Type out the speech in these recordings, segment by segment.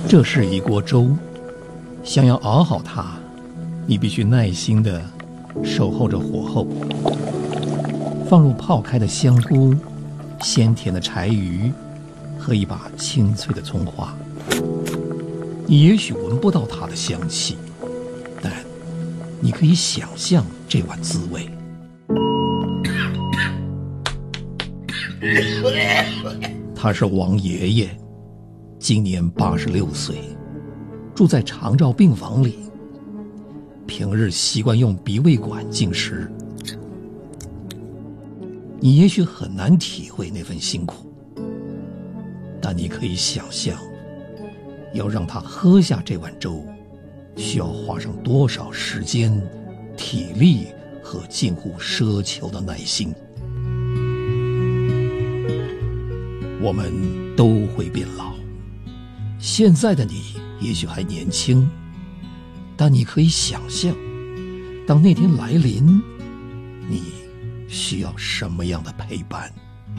这是一锅粥，想要熬好它，你必须耐心地守候着火候，放入泡开的香菇、鲜甜的柴鱼和一把清脆的葱花。你也许闻不到它的香气，但你可以想象这碗滋味。他是王爷爷，今年86岁，住在长照病房里，平日习惯用鼻胃管进食。你也许很难体会那份辛苦，但你可以想象，要让他喝下这碗粥，需要花上多少时间、体力和近乎奢求的耐心。我们都会变老，现在的你也许还年轻，但你可以想象，当那天来临，你需要什么样的陪伴？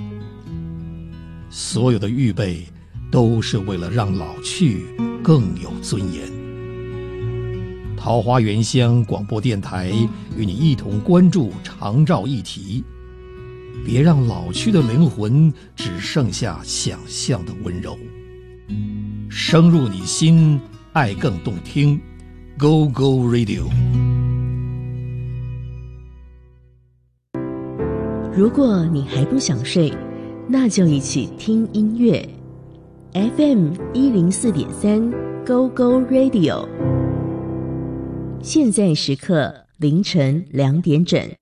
所有的预备都是为了让老去更有尊严。桃花源乡广播电台与你一同关注长照议题，别让老去的灵魂只剩下想象的温柔。深入你心，爱更动听。Go Go Radio。 如果你还不想睡，那就一起听音乐。 FM 104.3 Go Go Radio， 现在时刻凌晨2点整。